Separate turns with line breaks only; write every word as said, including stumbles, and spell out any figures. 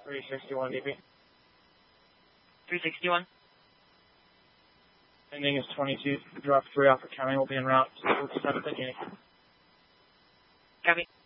three sixty-one D P.
three sixty-one.
Ending is twenty-two. Drop three off for county. Will be en route to seventh and Yankee.
Copy.